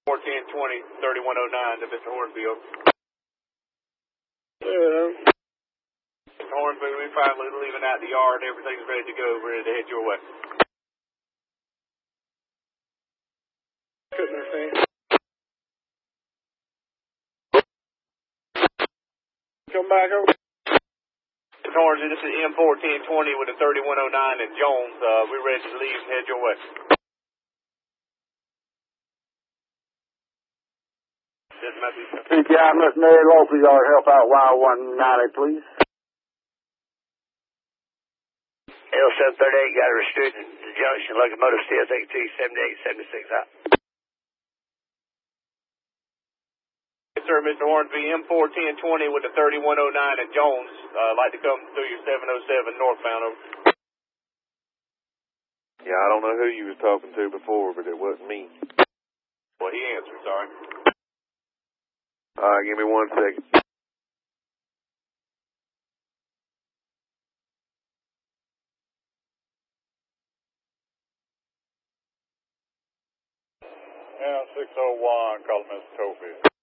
1020, 3109 to Mr. Hornfield. Mr. Hornfield, we finally leaving out the yard. Everything's ready to go. We're ready to head your way. Couldn't understand. Come back over. Mr. Hornfield, this is M41020 with a 3109 at Jones. We're ready to leave and head your way. CTI, Miss Mary Local Yard, help out Y190, please. L738 got a restricted junction, locomotive CSXT 7876 out. Yes, sir, Mr. Hornby, M41020 with a 3109 at Jones. Like to come through your 707 northbound over. Yeah, I don't know who you was talking to before, but it wasn't me. Well, he answered, sorry. All right, give me 1 second. Yeah, 601, call Mr. Cofield.